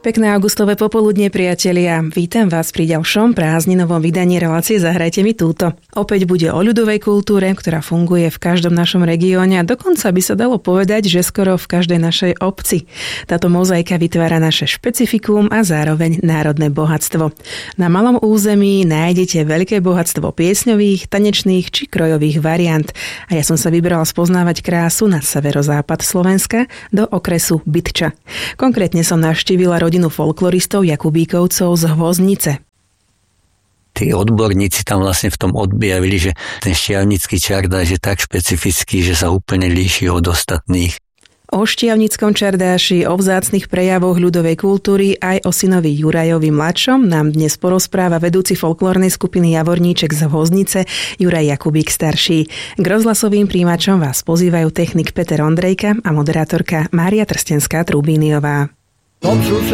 Pekné augustové popoludne, priatelia. Vítam vás pri ďalšom prázdninovom vydaní relácie Zahrajte mi túto. Opäť bude o ľudovej kultúre, ktorá funguje v každom našom regióne a dokonca by sa dalo povedať, že skoro v každej našej obci. Táto mozaika vytvára naše špecifikum a zároveň národné bohatstvo. Na malom území nájdete veľké bohatstvo piesňových, tanečných či krojových variant. A ja som sa vybrala spoznávať krásu na severozápad Slovenska do okresu Bytča. Konkrétne som navštívila rodinu folkloristov Jakubíkovcov z Hvoznice. Tí odborníci tam vlastne v tom objavili, že ten štiavnický čardáš je tak špecifický, že sa úplne líši od ostatných. O štiavnickom čardáši, o vzácnych prejavoch ľudovej kultúry aj o synovi Jurajovi mladšom nám dnes porozpráva vedúci folklórnej skupiny Javorníček z Hvoznice Juraj Jakubík starší. K rozhlasovým príjimačom vás pozývajú technik Peter Ondrejka a moderátorka Mária Trstenská-Trubíniová.